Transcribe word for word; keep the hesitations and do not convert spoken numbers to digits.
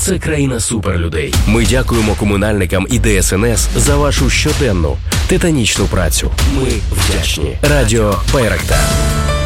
Це країна суперлюдей. Ми дякуємо комунальникам і Де Ес Ен Ес за вашу щоденну титанічну працю. Ми вдячні. Радіо Байрактар.